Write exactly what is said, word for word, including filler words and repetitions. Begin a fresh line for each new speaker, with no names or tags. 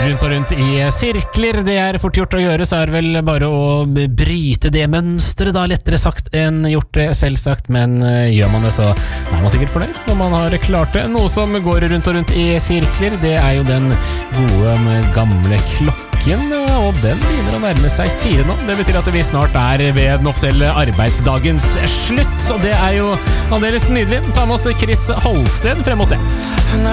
rundt og rundt i sirkler. Det er fort gjort å gjøre, så er det vel bare å bryte det mønstret, da, lettere sagt enn gjort det, selvsagt, men gjør man det, så er man sikkert fornøyd når man har klart det. Noe som går rundt og rundt i sirkler, det er jo den gode gamle klokken, og den begynner å nærme seg fire nå. Det betyr at vi snart er ved den offisielle arbeidsdagens slutt, så det er jo aldeles nydelig. Ta med oss Chris Holsten frem mot det.